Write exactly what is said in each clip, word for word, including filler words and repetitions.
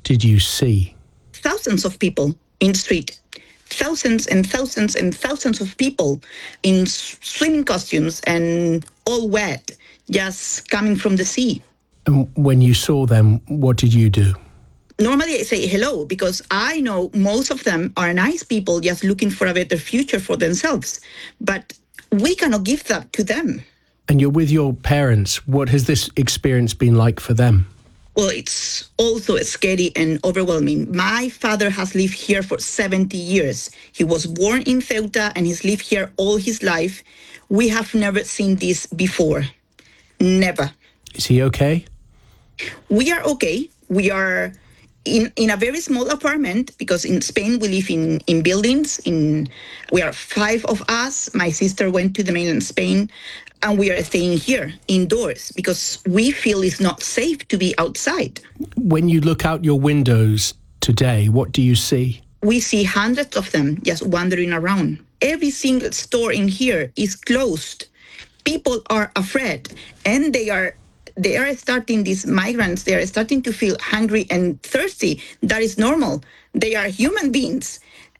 did you see? Thousands of people in the street. Thousands and thousands and thousands of people in swimming costumes and all wet, just coming from the sea. And when you saw them, what did you do? Normally I say hello because I know most of them are nice people just looking for a better future for themselves. But we cannot give that to them. And you're with your parents. What has this experience been like for them? Well, it's also scary and overwhelming. My father has lived here for seventy years. He was born in Ceuta and he's lived here all his life. We have never seen this before. Never. Is he okay? We are okay. We are in, in a very small apartment because in Spain we live in, in buildings. In we are five of us. My sister went to the mainland Spain. And we are staying here indoors because we feel it's not safe to be outside. When you look out your windows today, what do you see? We see hundreds of them just wandering around. Every single store in here is closed. People are afraid and they are they are starting, these migrants, they are starting to feel hungry and thirsty. That is normal. They are human beings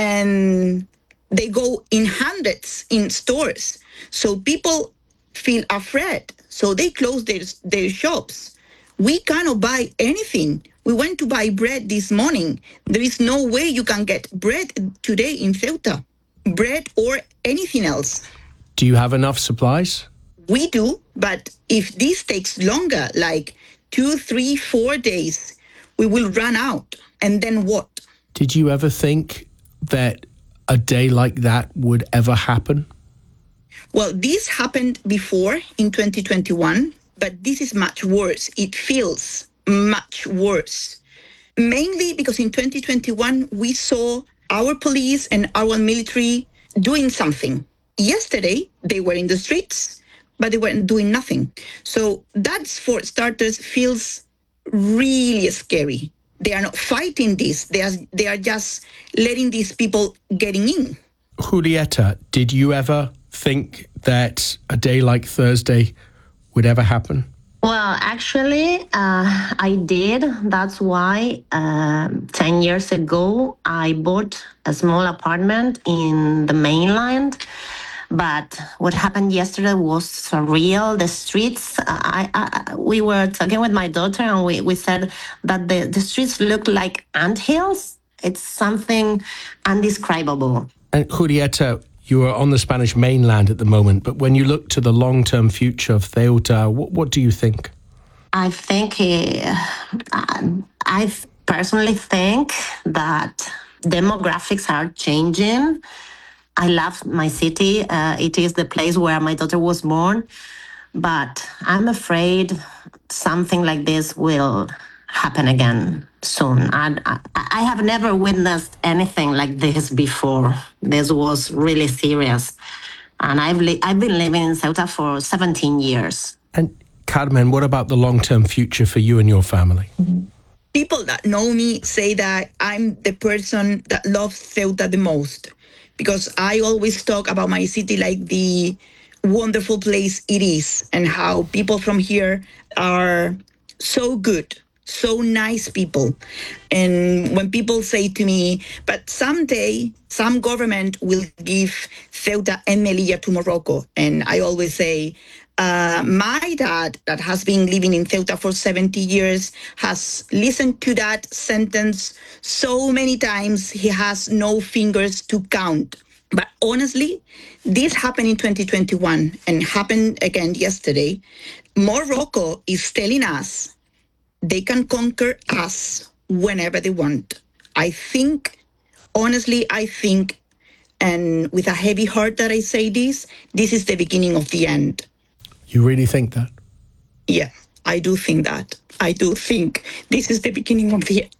and they go in hundreds in stores. So people feel afraid, so they close their, their shops. We cannot buy anything. We went to buy bread this morning. There is no way you can get bread today in Ceuta, bread or anything else. Do you have enough supplies? We do, but if this takes longer, like two, three, four days, we will run out. And then what? Did you ever think that a day like that would ever happen? Well, this happened before in twenty twenty-one, but this is much worse. It feels much worse. Mainly because in twenty twenty-one, we saw our police and our military doing something. Yesterday, they were in the streets, but they weren't doing nothing. So that, for starters, feels really scary. They are not fighting this. They are, they are just letting these people getting in. Julieta, did you ever think that a day like Thursday would ever happen? Well, actually, uh, I did. That's why uh, ten years ago, I bought a small apartment in the mainland. But what happened yesterday was surreal. The streets, I, I, we were talking with my daughter and we, we said that the, the streets look like anthills. It's something indescribable. And Julieta, you are on the Spanish mainland at the moment, but when you look to the long-term future of Ceuta, what, what do you think? I think, uh, I personally think that demographics are changing. I love my city. Uh, it is the place where my daughter was born, but I'm afraid something like this will happen again soon. I, I, I have never witnessed anything like this before. This was really serious. And I've, li- I've been living in Ceuta for seventeen years. And Carmen, what about the long-term future for you and your family? Mm-hmm. People that know me say that I'm the person that loves Ceuta the most, because I always talk about my city like the wonderful place it is and how people from here are so good, so nice people. And when people say to me, but someday some government will give Ceuta and Melilla to Morocco. And I always say, uh, my dad that has been living in Ceuta for seventy years has listened to that sentence so many times, he has no fingers to count. But honestly, this happened in twenty twenty-one and happened again yesterday. Morocco is telling us they can conquer us whenever they want. I think, honestly, I think, and with a heavy heart that I say this, this is the beginning of the end. You really think that? Yeah, I do think that. I do think this is the beginning of the end.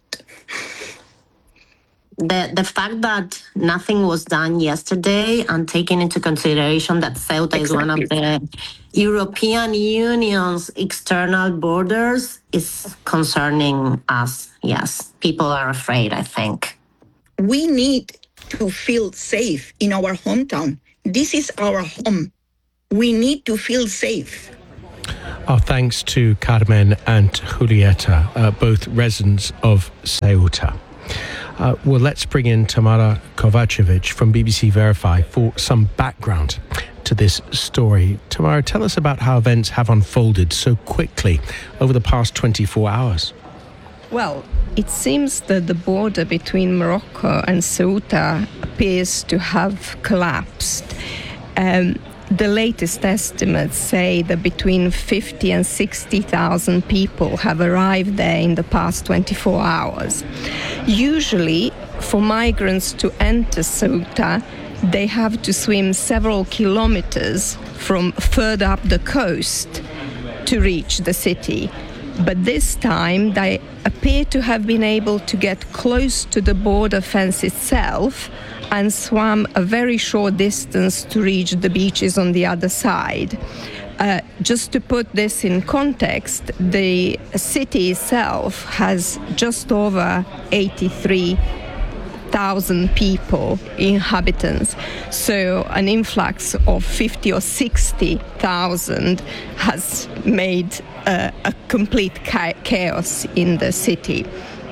The, the fact that nothing was done yesterday and taking into consideration that Ceuta exactly. is one of the European Union's external borders is concerning us. Yes, people are afraid, I think. We need to feel safe in our hometown. This is our home. We need to feel safe. Our thanks to Carmen and Julieta, uh, both residents of Ceuta. Uh, well, let's bring in Tamara Kovacevic from B B C Verify for some background to this story. Tamara, tell us about how events have unfolded so quickly over the past twenty-four hours. Well, it seems that the border between Morocco and Ceuta appears to have collapsed. Um, the latest estimates say that between fifty and sixty thousand people have arrived there in the past twenty-four hours. Usually, for migrants to enter Ceuta, they have to swim several kilometers from further up the coast to reach the city. But this time, they appear to have been able to get close to the border fence itself and swam a very short distance to reach the beaches on the other side. Uh, just to put this in context, the city itself has just over eighty-three thousand people, inhabitants. So an influx of fifty or sixty thousand has made uh, a complete cha- chaos in the city.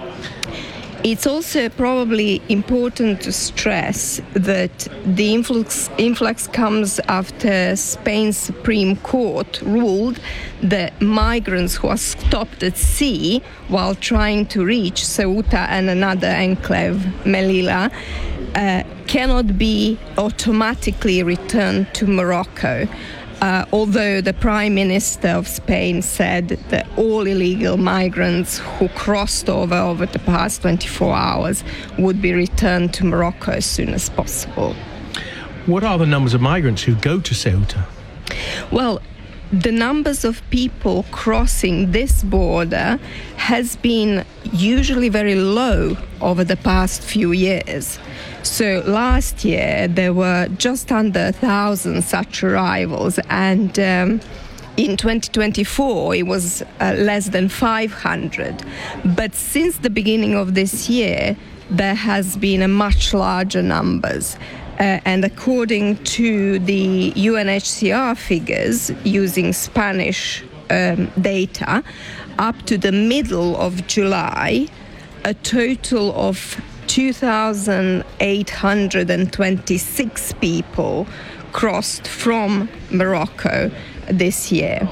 It's also probably important to stress that the influx, influx comes after Spain's Supreme Court ruled that migrants who are stopped at sea while trying to reach Ceuta and another enclave, Melilla, uh, cannot be automatically returned to Morocco. Uh, although the Prime Minister of Spain said that all illegal migrants who crossed over over the past twenty-four hours would be returned to Morocco as soon as possible. What are the numbers of migrants who go to Ceuta? Well, the numbers of people crossing this border has been usually very low over the past few years. So last year there were just under a thousand such arrivals, and um, in twenty twenty-four it was uh, less than five hundred. But since the beginning of this year there has been a much larger numbers. Uh, and according to the U N H C R figures, using Spanish um, data, up to the middle of July, a total of two thousand eight hundred twenty-six people crossed from Morocco this year.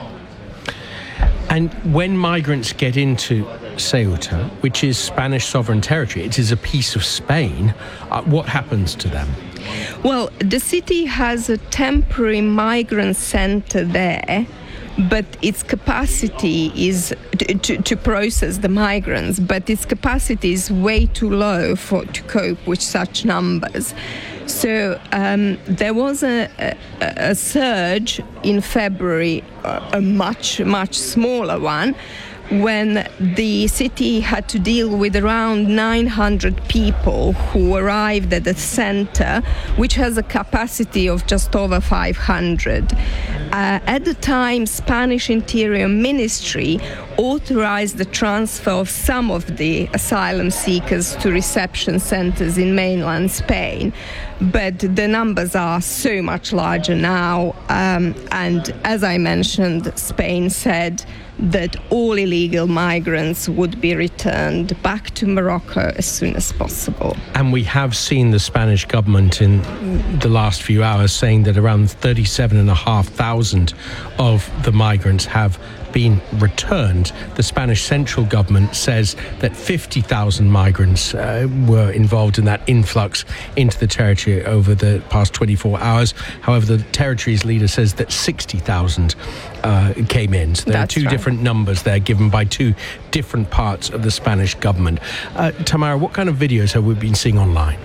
And when migrants get into Ceuta, which is Spanish sovereign territory, it is a piece of Spain, uh, what happens to them? Well, the city has a temporary migrant center there, but its capacity is to, to, to process the migrants, but its capacity is way too low for to cope with such numbers. So um, there was a, a, a surge in February, a much, much smaller one, when the city had to deal with around nine hundred people who arrived at the center, which has a capacity of just over five hundred. Uh, at the time, Spanish Interior Ministry authorized the transfer of some of the asylum seekers to reception centers in mainland Spain. But the numbers are so much larger now. Um, and as I mentioned, Spain said that all illegal migrants would be returned back to Morocco as soon as possible. And we have seen the Spanish government in the last few hours saying that around thirty-seven and a half thousand of the migrants have been returned. The Spanish central government says that fifty thousand migrants uh, were involved in that influx into the territory over the past twenty-four hours. However, the territory's leader says that sixty thousand uh, came in. So there That's are two right. different numbers there given by two different parts of the Spanish government. Uh, Tamara, what kind of videos have we been seeing online?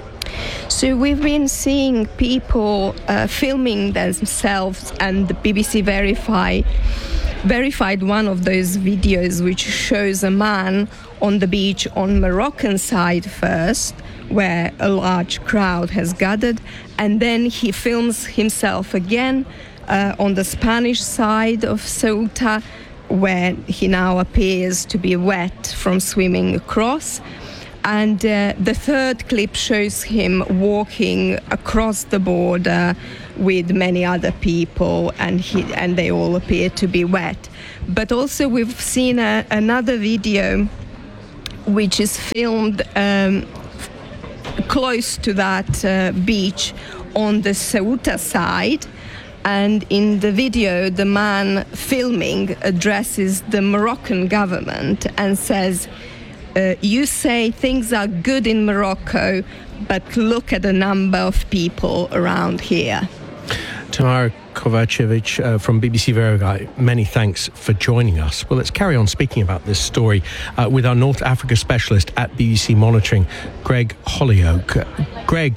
So we've been seeing people uh, filming themselves, and the B B C Verify verified one of those videos which shows a man on the beach on Moroccan side first, where a large crowd has gathered, and then he films himself again uh, on the Spanish side of Ceuta, where he now appears to be wet from swimming across. And uh, the third clip shows him walking across the border with many other people, and he and they all appear to be wet. But also we've seen a, another video which is filmed um, close to that uh, beach on the Ceuta side. And in the video, the man filming addresses the Moroccan government and says, uh, you say things are good in Morocco, but look at the number of people around here. Tamara Kovacevic uh, from B B C Verify, many thanks for joining us. Well, let's carry on speaking about this story uh, with our North Africa specialist at B B C Monitoring, Greg Hollyoak. Uh, Greg,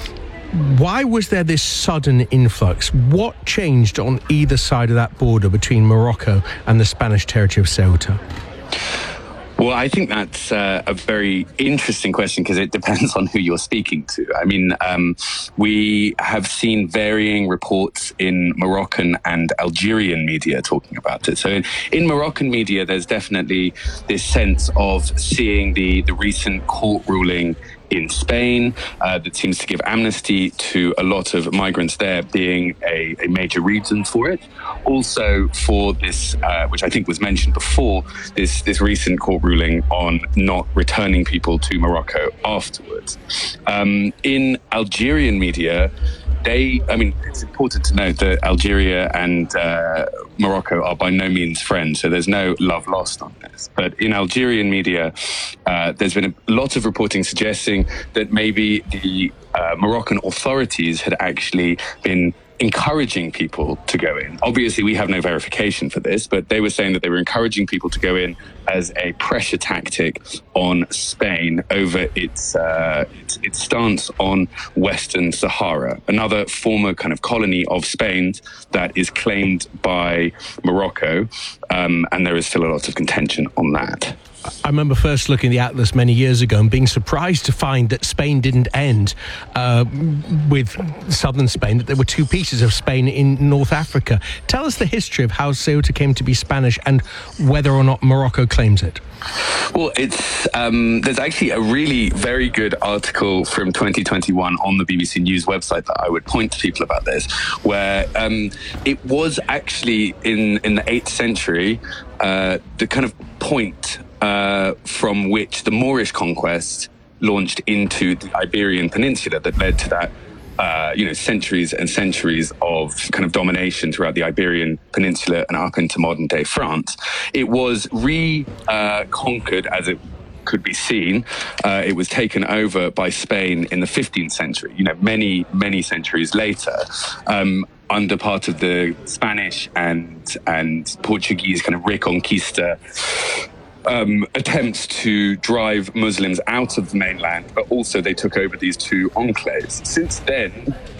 why was there this sudden influx? What changed on either side of that border between Morocco and the Spanish territory of Ceuta? Well, I think that's uh, a very interesting question because it depends on who you're speaking to. I mean, um, we have seen varying reports in Moroccan and Algerian media talking about it. So in, in Moroccan media, there's definitely this sense of seeing the, the recent court ruling in Spain uh, that seems to give amnesty to a lot of migrants there being a, a major reason for it. Also for this, uh, which I think was mentioned before, this, this recent court ruling on not returning people to Morocco afterwards. Um, in Algerian media, they, I mean, it's important to note that Algeria and uh, Morocco are by no means friends, so there's no love lost on this. But in Algerian media, uh, there's been a lot of reporting suggesting that maybe the uh, Moroccan authorities had actually been encouraging people to go in. Obviously, we have no verification for this, but they were saying that they were encouraging people to go in as a pressure tactic on Spain over its uh, its, its stance on Western Sahara, another former kind of colony of Spain that is claimed by Morocco, um, and there is still a lot of contention on that. I remember first looking at the atlas many years ago and being surprised to find that Spain didn't end uh, with southern Spain, that there were two pieces of Spain in North Africa. Tell us the history of how Ceuta came to be Spanish and whether or not Morocco claims it. Well, it's um, there's actually a really very good article from twenty twenty-one on the B B C News website that I would point to people about this, where um, it was actually in, in the eighth century, uh, the kind of point uh, from which the Moorish conquest launched into the Iberian Peninsula that led to that Uh, you know, centuries and centuries of kind of domination throughout the Iberian Peninsula and up into modern day France. It was re-conquered, uh, as it could be seen. Uh, it was taken over by Spain in the fifteenth century, you know, many, many centuries later, um, under part of the Spanish and, and Portuguese kind of Reconquista Um, attempts to drive Muslims out of the mainland, but also they took over these two enclaves. Since then,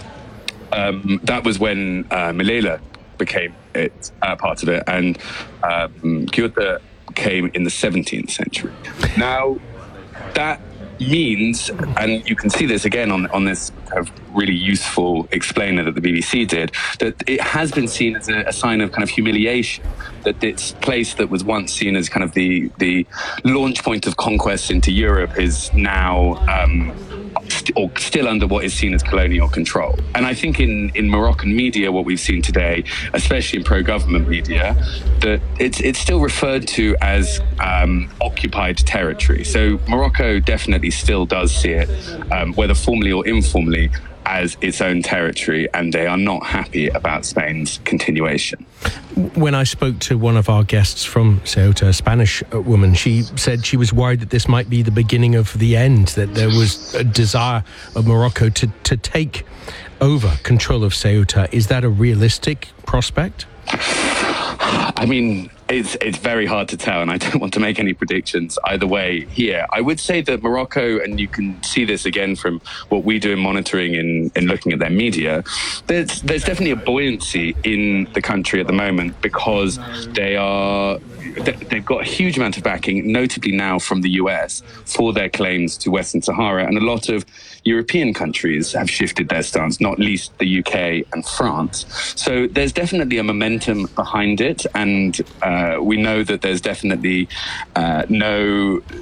um, that was when uh, Melilla became it, uh, part of it, and um, Ceuta came in the seventeenth century. Now, that means, and you can see this again on, on this kind of really useful explainer that the B B C did, that it has been seen as a, a sign of kind of humiliation, that this place that was once seen as kind of the, the launch point of conquest into Europe is now um, st- or still under what is seen as colonial control. And I think in, in Moroccan media, what we've seen today, especially in pro-government media, that it's, it's still referred to as um, occupied territory. So Morocco definitely still does see it, um, whether formally or informally, as its own territory, and they are not happy about Spain's continuation. When I spoke to one of our guests from Ceuta, a Spanish woman, she said she was worried that this might be the beginning of the end, that there was a desire of Morocco to, to take over control of Ceuta. Is that a realistic prospect? I mean, it's it's very hard to tell, and I don't want to make any predictions either way here. I would say that Morocco, and you can see this again from what we do in monitoring and in, in looking at their media, there's there's definitely a buoyancy in the country at the moment because they are they've got a huge amount of backing, notably now from the U S, for their claims to Western Sahara, and a lot of European countries have shifted their stance, not least the U K and France. So there's definitely a momentum behind it, and uh, we know that there's definitely uh, no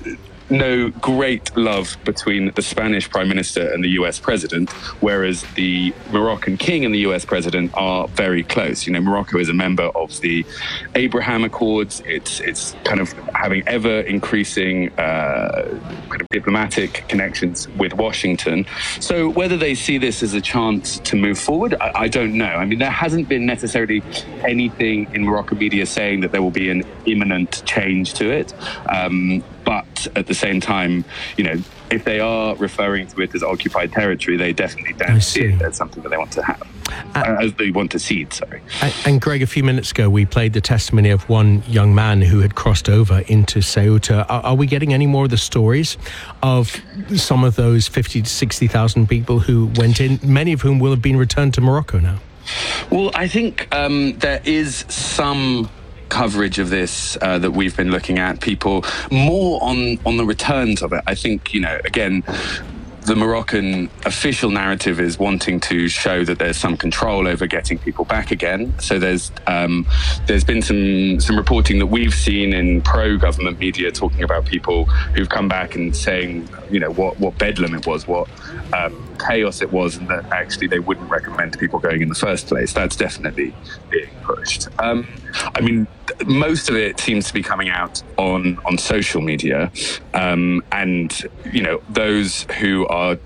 no great love between the Spanish Prime Minister and the U S President, whereas the Moroccan King and the U S President are very close. You know, Morocco is a member of the Abraham Accords. It's it's kind of having ever increasing uh, kind of diplomatic connections with Washington. So whether they see this as a chance to move forward, I, I don't know. I mean, there hasn't been necessarily anything in Moroccan media saying that there will be an imminent change to it. Um, but at the same time, you know, if they are referring to it as occupied territory, they definitely don't see it as something that they want to have, uh, as they want to cede, sorry. And, and Greg, a few minutes ago, we played the testimony of one young man who had crossed over into Ceuta. Are, are we getting any more of the stories of some of those fifty to sixty thousand people who went in, many of whom will have been returned to Morocco now? Well, I think um, there is some coverage of this uh, that we've been looking at, people more on on the returns of it. I think, you know, again, the Moroccan official narrative is wanting to show that there's some control over getting people back again. So there's um, there's been some some reporting that we've seen in pro-government media talking about people who've come back and saying, you know, what what bedlam it was, what um, chaos it was, and that actually they wouldn't recommend people going in the first place. That's definitely being pushed. Um, I mean, most of it seems to be coming out on on social media, um, and you know, those who are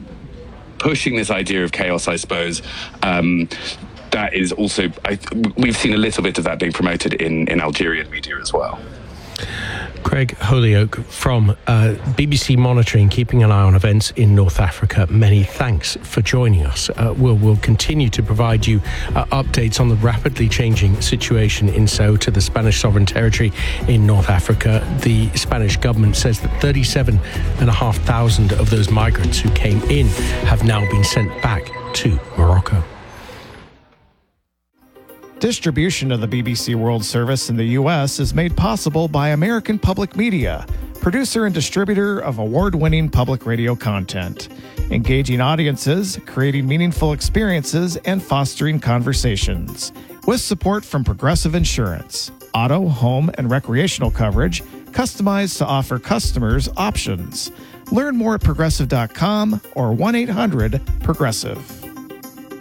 pushing this idea of chaos, I suppose, um, that is also, I, we've seen a little bit of that being promoted in in Algerian media as well. Craig Holyoake from uh, B B C Monitoring, keeping an eye on events in North Africa. Many thanks for joining us. Uh, we'll, we'll continue to provide you uh, updates on the rapidly changing situation in Ceuta, the Spanish sovereign territory in North Africa. The Spanish government says that thirty-seven thousand five hundred of those migrants who came in have now been sent back to Morocco. Distribution of the B B C World Service in the U S is made possible by American Public Media, producer and distributor of award-winning public radio content, engaging audiences, creating meaningful experiences, and fostering conversations. With support from Progressive Insurance, auto, home, and recreational coverage customized to offer customers options. Learn more at progressive dot com or one eight hundred progressive.